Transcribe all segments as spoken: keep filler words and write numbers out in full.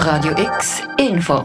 Radio X Info.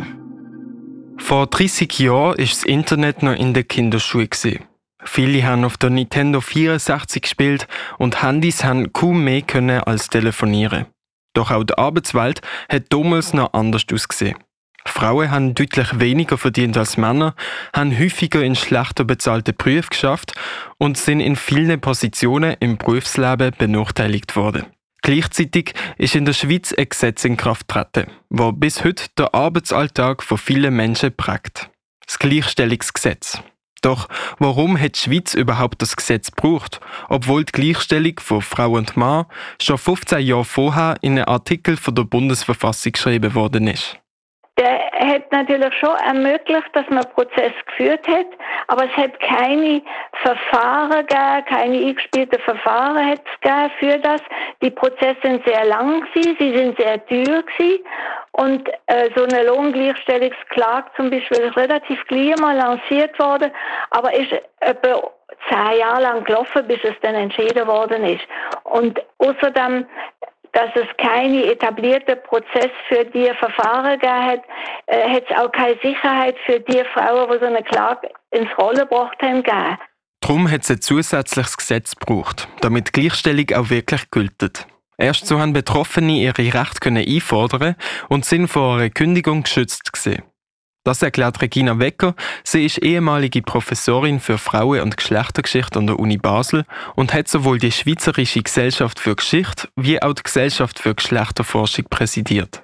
Vor dreissig Jahren war das Internet noch in den Kinderschuhen. Viele haben auf der Nintendo vierundsechzig gespielt und Handys haben kaum mehr können als telefonieren. Doch auch die Arbeitswelt hat damals noch anders ausgesehen. Frauen haben deutlich weniger verdient als Männer, haben häufiger in schlechter bezahlten Berufen geschafft und sind in vielen Positionen im Berufsleben benachteiligt worden. Gleichzeitig ist in der Schweiz ein Gesetz in Kraft getreten, das bis heute den Arbeitsalltag von vielen Menschen prägt. Das Gleichstellungsgesetz. Doch warum hat die Schweiz überhaupt das Gesetz gebraucht, obwohl die Gleichstellung von Frau und Mann schon fünfzehn Jahre vorher in einem Artikel von der Bundesverfassung geschrieben worden ist? Der hat natürlich schon ermöglicht, dass man einen Prozess geführt hat, aber es hat keine Verfahren gegeben, keine eingespielten Verfahren hat es gegeben für das. Die Prozesse sind sehr lang gewesen, sie sind sehr teuer gewesen und äh, so eine Lohngleichstellungsklage zum Beispiel ist relativ gleich mal lanciert worden, aber ist etwa zehn Jahre lang gelaufen, bis es dann entschieden worden ist. Und außerdem, dass es keine etablierten Prozess für die Verfahren gegeben hat, äh, hat es auch keine Sicherheit für die Frauen, die so eine Klage ins Rollen gebracht haben, gegeben. Darum hat es ein zusätzliches Gesetz gebraucht, damit Gleichstellung auch wirklich gilt. Erst so haben Betroffene ihre Rechte können einfordern und sind vor einer Kündigung geschützt gewesen. Das erklärt Regina Wecker. Sie ist ehemalige Professorin für Frauen- und Geschlechtergeschichte an der Uni Basel und hat sowohl die Schweizerische Gesellschaft für Geschichte wie auch die Gesellschaft für Geschlechterforschung präsidiert.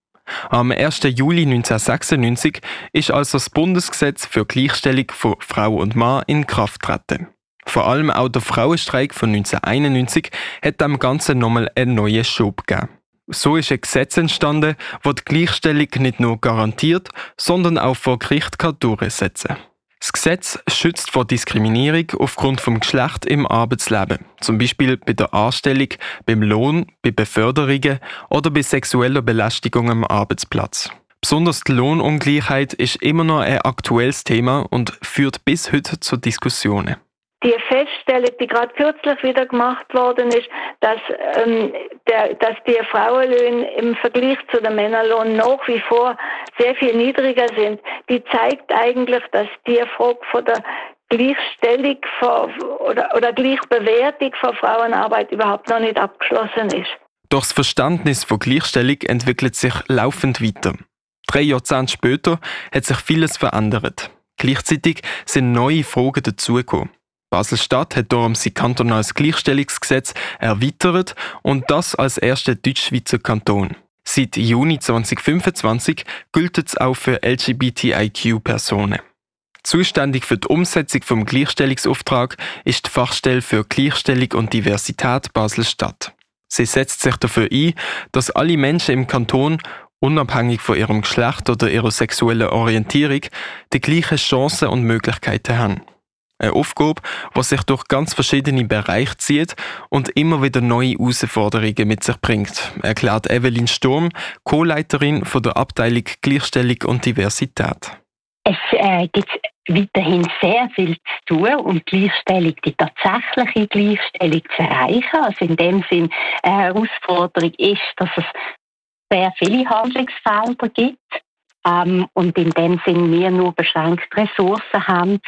Am ersten Juli neunzehnhundertsechsundneunzig ist also das Bundesgesetz für Gleichstellung von Frau und Mann in Kraft getreten. Vor allem auch der Frauenstreik von neunzehnhunderteinundneunzig hat dem Ganzen nochmal einen neuen Schub gegeben. So ist ein Gesetz entstanden, das die Gleichstellung nicht nur garantiert, sondern auch vor Gericht durchsetzen kann. Das Gesetz schützt vor Diskriminierung aufgrund des Geschlechts im Arbeitsleben, zum Beispiel bei der Anstellung, beim Lohn, bei Beförderungen oder bei sexueller Belästigung am Arbeitsplatz. Besonders die Lohnungleichheit ist immer noch ein aktuelles Thema und führt bis heute zu Diskussionen. Die Feststellung, die gerade kürzlich wieder gemacht worden ist, dass, ähm, der, dass die Frauenlöhne im Vergleich zu den Männerlöhnen nach wie vor sehr viel niedriger sind, die zeigt eigentlich, dass die Frage von der Gleichstellung von, oder, oder Gleichbewertung von Frauenarbeit überhaupt noch nicht abgeschlossen ist. Doch das Verständnis von Gleichstellung entwickelt sich laufend weiter. Drei Jahrzehnte später hat sich vieles verändert. Gleichzeitig sind neue Fragen dazugekommen. Basel-Stadt hat darum sein kantonales Gleichstellungsgesetz erweitert und das als erster Deutschschweizer Kanton. Seit Juni zweitausendfünfundzwanzig gilt es auch für L G B T I Q-Personen. Zuständig für die Umsetzung des Gleichstellungsauftrags ist die Fachstelle für Gleichstellung und Diversität Basel-Stadt. Sie setzt sich dafür ein, dass alle Menschen im Kanton, unabhängig von ihrem Geschlecht oder ihrer sexuellen Orientierung, die gleichen Chancen und Möglichkeiten haben. Eine Aufgabe, die sich durch ganz verschiedene Bereiche zieht und immer wieder neue Herausforderungen mit sich bringt, erklärt Evelyn Sturm, Co-Leiterin von der Abteilung Gleichstellung und Diversität. Es äh, gibt weiterhin sehr viel zu tun, um die Gleichstellung, die tatsächliche Gleichstellung zu erreichen. Also in dem Sinn, eine Herausforderung ist, dass es sehr viele Handlungsfelder gibt ähm, und in dem Sinn wir nur beschränkte Ressourcen haben,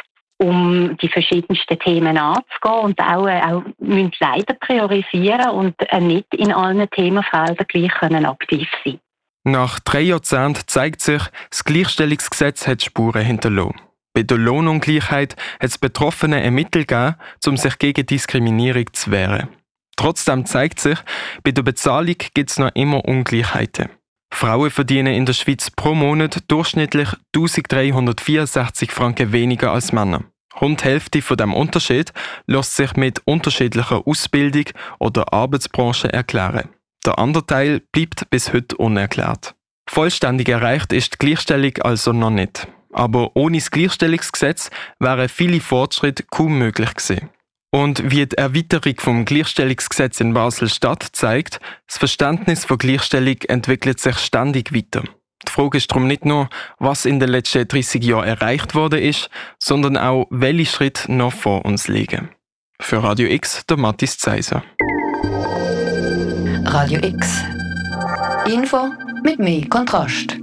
um die verschiedensten Themen anzugehen und auch, äh, auch müssen leider priorisieren und äh, nicht in allen Themenfeldern gleich können aktiv sein. Nach drei Jahrzehnten zeigt sich, das Gleichstellungsgesetz hat Spuren hinterlassen. Bei der Lohnungleichheit hat es Betroffenen ein Mittel gegeben, um sich gegen Diskriminierung zu wehren. Trotzdem zeigt sich, bei der Bezahlung gibt es noch immer Ungleichheiten. Frauen verdienen in der Schweiz pro Monat durchschnittlich eintausenddreihundertvierundsechzig Franken weniger als Männer. Rund die Hälfte von diesem Unterschied lässt sich mit unterschiedlicher Ausbildung oder Arbeitsbranche erklären. Der andere Teil bleibt bis heute unerklärt. Vollständig erreicht ist die Gleichstellung also noch nicht. Aber ohne das Gleichstellungsgesetz wären viele Fortschritte kaum möglich gewesen. Und wie die Erweiterung vom Gleichstellungsgesetz in Basel-Stadt zeigt, das Verständnis von Gleichstellung entwickelt sich ständig weiter. Die Frage ist darum nicht nur, was in den letzten dreissig Jahren erreicht worden ist, sondern auch, welche Schritte noch vor uns liegen. Für Radio X, der Mathis Zeiser. Radio X Info mit mehr Kontrast.